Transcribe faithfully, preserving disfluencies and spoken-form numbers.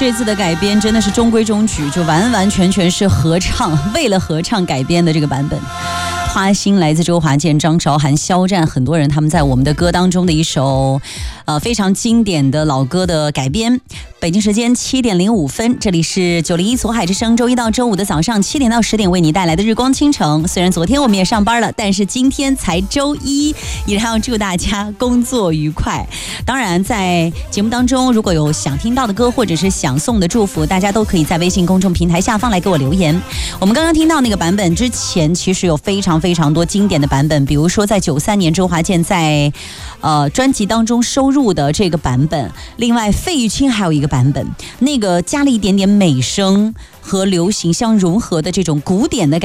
这次的改编真的是中规中矩，就完完全全是合唱，为了合唱改编的这个版本。花心来自周华健、张韶涵、肖战，很多人他们在我们的歌当中的一首呃非常经典的老歌的改编。北京时间七点零五分，这里是九零一左海之声，周一到周五的早上七点到十点为你带来的日光倾城。虽然昨天我们也上班了，但是今天才周一，依然要祝大家工作愉快。当然在节目当中如果有想听到的歌或者是想送的祝福，大家都可以在微信公众平台下方来给我留言。我们刚刚听到那个版本之前其实有非常非常多经典的版本，比如说在九三年周华健在呃专辑当中收录的这个版本，另外费玉清还有一个版本，那个加了一点点美声和流行相融合的这种古典的感觉。